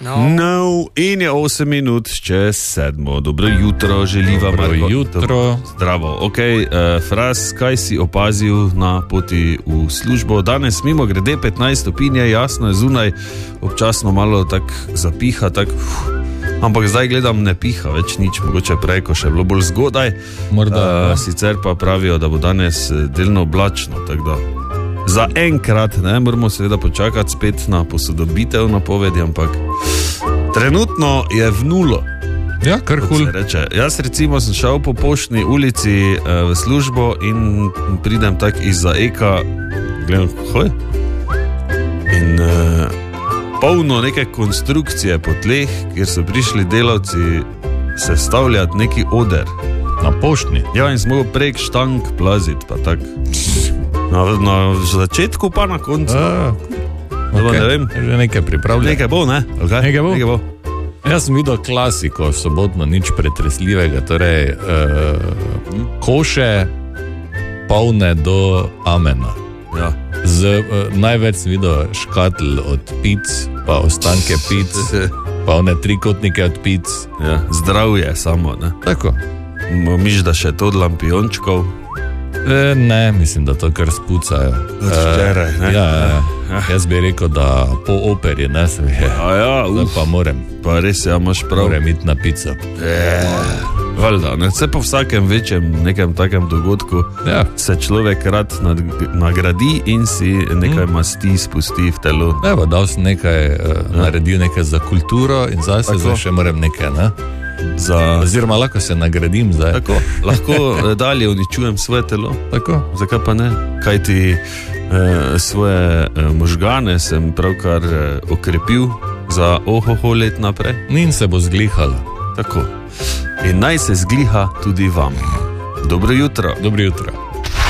No, in je 8 minut čez 7. Dobro jutro, želiva Marko. Jutro. Zdravo, ok. Fras, kaj si opazil na poti v službo? Danes mimo grede 15 stopinj, jasno je zunaj, občasno malo tak zapiha, ampak zdaj gledam, ne piha več nič, mogoče prej, ko še bilo bolj zgodaj. Morda. Sicer pa pravijo, da bo danes delno oblačno, tako da za enkrat, ne, moramo seveda počakati spet na posodobitev napovedi, ampak trenutno je v nulo. Ja, kar hul. Jaz recimo sem šel po Poštni ulici v službo in pridem tak izza Eka, gledam, in polno neke konstrukcije po tleh, kjer so prišli delavci sestavljati neki oder. Na Poštni? Ja, in sem mogel prek štang plaziti, pa tak. Na začetku pa na koncu. Okay. Ne vem. Že nekaj pripravlja. Nekaj bo, ne? Okay. Nekaj bo. Jaz sem videl klasiko, sobotno nič pretresljivega, torej koše polne do amena. Ja. Največ sem videl škatl od pic, pa ostanke pic, pa one trikotnike od pic. Ja, zdravje samo, ne? Tako. Miš, da še to od lampiončkov? Ne, mislim, da to kar spucajo. Včeraj, ne? Ja. Jaz bi rekel, da po operi, ne, sem je. Pa moram. Pa res, ja, imaš prav. Moram iti na pico. Valjda, ne, vse po vsakem večjem nekem takem dogodku se človek rad nagradi in si nekaj masti spusti v telo. Evo, dal sem nekaj, naredil nekaj za kulturo in zdaj se še moram nekaj, ne? Oziroma lahko se nagradim zdaj. Tako, lahko dalje uničujem svoje telo. Tako. Zakaj pa ne? Kaj ti svoje možgane sem pravkar okrepil za let naprej. In se bo zglihala. Tako. In naj se zgliha tudi vam. Dobro jutro. Dobro jutro.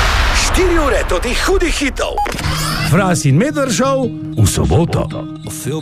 4 ure totih hudih hitov. Fras in Medved Show v soboto. Film